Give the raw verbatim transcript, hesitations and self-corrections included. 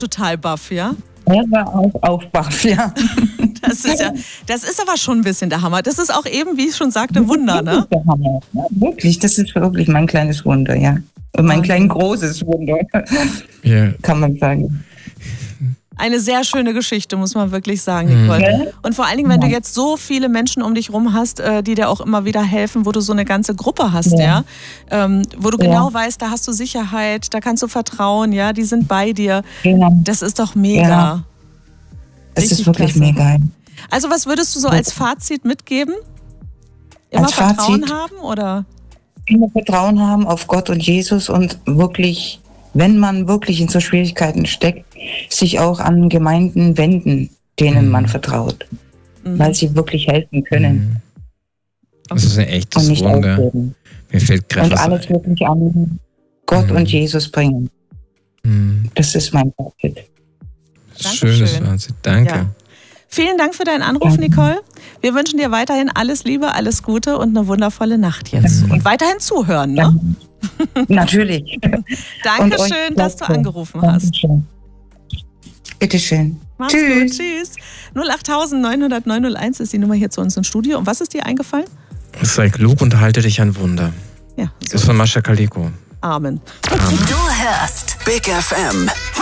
Total baff, ja? Er war auch, auch baff, ja. Das ist ja, das ist aber schon ein bisschen der Hammer. Das ist auch eben, wie ich schon sagte, Wunder, ne? Das ist der Hammer. Ja, wirklich, das ist wirklich mein kleines Wunder, ja. Und mein klein großes Wunder, yeah. kann man sagen. Eine sehr schöne Geschichte, muss man wirklich sagen, Nicole. Mhm. Und vor allen Dingen, wenn du jetzt so viele Menschen um dich rum hast, die dir auch immer wieder helfen, wo du so eine ganze Gruppe hast, ja, ja? Ähm, wo du ja. genau weißt, da hast du Sicherheit, da kannst du vertrauen, ja, die sind bei dir. Ja. Das ist doch mega. Ja. Das Richtig ist wirklich klasse. mega. Also was würdest du so als Fazit mitgeben? Immer als Vertrauen Fazit, haben, oder? Immer Vertrauen haben auf Gott und Jesus und wirklich, wenn man wirklich in so Schwierigkeiten steckt, sich auch an Gemeinden wenden, denen mhm. man vertraut, mhm. weil sie wirklich helfen können. Mhm. Das ist ein echtes und nicht Wunder. Aufgeben. Mir fällt gerade und was alles ein. wirklich an Gott mhm. und Jesus bringen. Mhm. Das ist mein Fazit. Schönes Fazit, danke. Ja. Vielen Dank für deinen Anruf, Nicole. Wir wünschen dir weiterhin alles Liebe, alles Gute und eine wundervolle Nacht jetzt. Mhm. Und weiterhin zuhören, ne? Natürlich. Dankeschön, dass du angerufen hast. Dankeschön. Bitteschön. Mach's Tschüss. gut, tschüss. null acht neun null null neun null eins ist die Nummer hier zu uns im Studio. Und was ist dir eingefallen? Sei klug und halte dich an Wunder. Ja, so. Das ist von Mascha Kaleko. Amen. Amen. Du hörst Big F M.